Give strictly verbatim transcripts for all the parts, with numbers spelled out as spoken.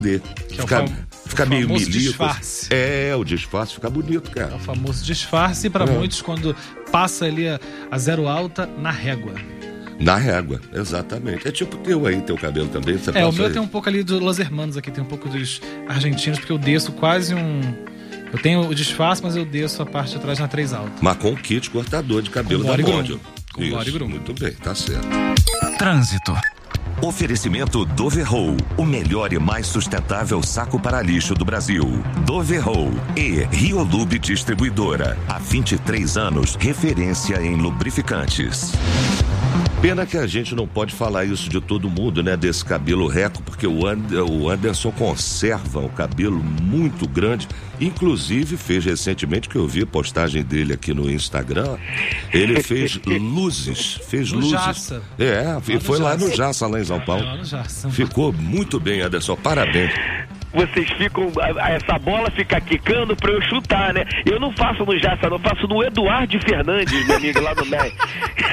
De. Que é fica o fam... fica o meio famoso milico. disfarce. É, o disfarce fica bonito, cara. É o famoso disfarce para é. muitos quando passa ali a, a zero alta na régua. Na régua, exatamente. É tipo teu aí, teu cabelo também. Você é, o meu aí. tem um pouco ali dos Los Hermanos aqui, tem um pouco dos argentinos, porque eu desço quase um... Eu tenho o disfarce, mas eu desço a parte de trás na três alta. Mas com o kit cortador de cabelo da Mondial. Com body groom. Muito bem, tá certo. Trânsito. Oferecimento Doverroll, o melhor e mais sustentável saco para lixo do Brasil. Doverroll e Riolube Distribuidora. Há vinte e três anos, referência em lubrificantes. Pena que a gente não pode falar isso de todo mundo, né? Desse cabelo reco, porque o, And- o Anderson conserva um cabelo muito grande. Inclusive, fez recentemente, que eu vi a postagem dele aqui no Instagram, ele fez luzes. Fez No luzes. Jaça. É, e foi lá Jaça. no Jaça, lá em São Paulo. Lá no Jaça. Ficou muito bem, Anderson. Parabéns. Vocês ficam, essa bola fica quicando pra eu chutar, né? Eu não faço no Jaça, não, faço no Eduardo Fernandes, meu amigo, lá no M E I.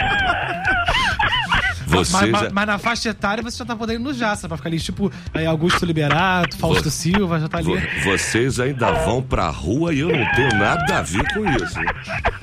Você mas, já... mas, mas na faixa etária você já tá podendo ir no Jaça, pra ficar ali, tipo, aí Augusto Liberato, Fausto Vo- Silva, já tá ali. Vo- Vocês ainda vão pra rua e eu não tenho nada a ver com isso. Né?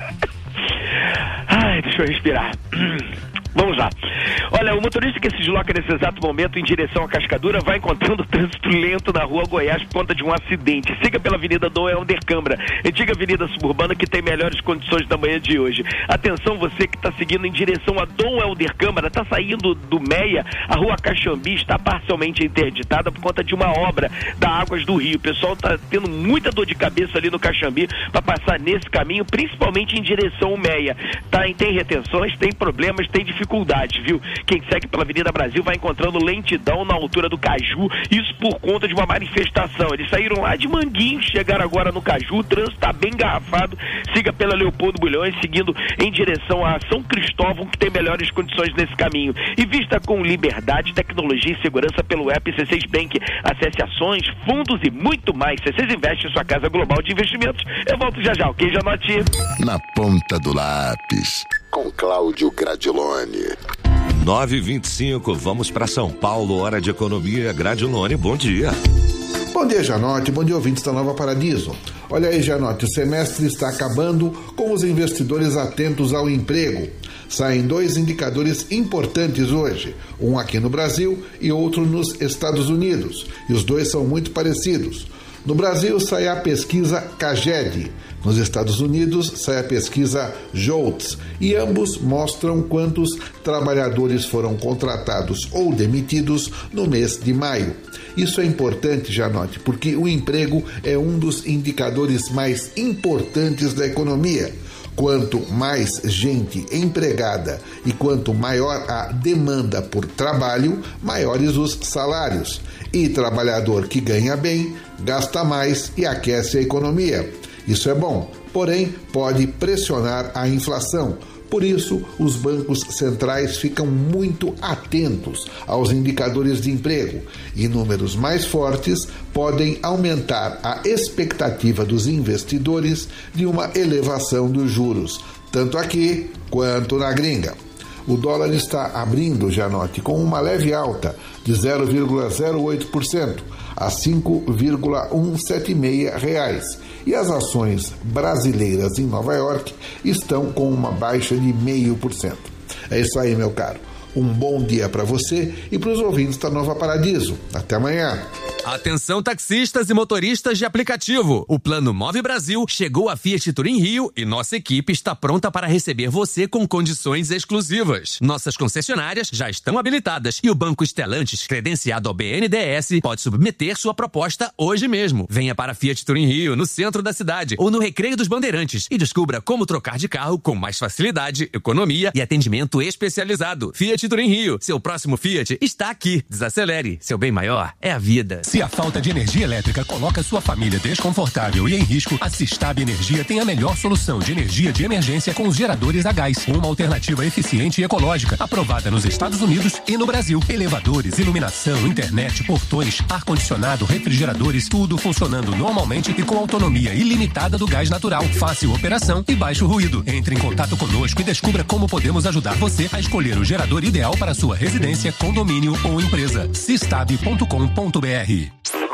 Ai, deixa eu respirar. Vamos lá. Olha, o motorista que se desloca nesse exato momento em direção à Cascadura vai encontrando trânsito lento na rua Goiás por conta de um acidente. Siga pela Avenida Dom Helder Câmara, antiga avenida suburbana que tem melhores condições da manhã de hoje. Atenção, você que está seguindo em direção a Dom Helder Câmara, está saindo do Meia, a rua Caxambi está parcialmente interditada por conta de uma obra da Águas do Rio. O pessoal está tendo muita dor de cabeça ali no Caxambi para passar nesse caminho, principalmente em direção ao Meia. Tá, tem retenções, tem problemas, tem dificuldades, viu? Quem segue pela Avenida Brasil vai encontrando lentidão na altura do Caju, isso por conta de uma manifestação. Eles saíram lá de Manguinhos, chegaram agora no Caju, o trânsito está bem engarrafado. Siga pela Leopoldo Bulhões, seguindo em direção a São Cristóvão, que tem melhores condições nesse caminho. E vista com liberdade, tecnologia e segurança pelo app C seis Bank. Acesse ações, fundos e muito mais. C seis investe em sua casa global de investimentos. Eu volto já já, ok, Janote? Na ponta do lápis, com Cláudio Gradiloni. nove e vinte e cinco, vamos para São Paulo, hora de economia. Gradiloni, bom dia. Bom dia, Janote. Bom dia, ouvintes da Nova Paradiso. Olha aí, Janote, o semestre está acabando com os investidores atentos ao emprego. Saem dois indicadores importantes hoje, um aqui no Brasil e outro nos Estados Unidos. E os dois são muito parecidos. No Brasil sai a pesquisa CAGED. Nos Estados Unidos sai a pesquisa JOLTS e ambos mostram quantos trabalhadores foram contratados ou demitidos no mês de maio. Isso é importante, Janote, porque o emprego é um dos indicadores mais importantes da economia. Quanto mais gente empregada e quanto maior a demanda por trabalho, maiores os salários. E trabalhador que ganha bem, gasta mais e aquece a economia. Isso é bom, porém pode pressionar a inflação. Por isso, os bancos centrais ficam muito atentos aos indicadores de emprego e números mais fortes podem aumentar a expectativa dos investidores de uma elevação dos juros, tanto aqui quanto na gringa. O dólar está abrindo, Janote, com uma leve alta de zero vírgula zero oito por cento a cinco vírgula cento e setenta e seis reais. E as ações brasileiras em Nova York estão com uma baixa de zero vírgula cinco por cento. É isso aí, meu caro. Um bom dia para você e para os ouvintes da Nova Paradiso. Até amanhã. Atenção, taxistas e motoristas de aplicativo. O Plano Move Brasil chegou a Fiat Turim Rio e nossa equipe está pronta para receber você com condições exclusivas. Nossas concessionárias já estão habilitadas e o Banco Stellantis, credenciado ao B N D E S, pode submeter sua proposta hoje mesmo. Venha para Fiat Turim Rio, no centro da cidade, ou no Recreio dos Bandeirantes e descubra como trocar de carro com mais facilidade, economia e atendimento especializado. Fiat Turim Rio, seu próximo Fiat está aqui. Desacelere, seu bem maior é a vida. Se a falta de energia elétrica coloca sua família desconfortável e em risco, a Sistab Energia tem a melhor solução de energia de emergência com os geradores a gás. Uma alternativa eficiente e ecológica, aprovada nos Estados Unidos e no Brasil. Elevadores, iluminação, internet, portões, ar-condicionado, refrigeradores, tudo funcionando normalmente e com autonomia ilimitada do gás natural. Fácil operação e baixo ruído. Entre em contato conosco e descubra como podemos ajudar você a escolher o gerador ideal para sua residência, condomínio ou empresa. sistab ponto com ponto br.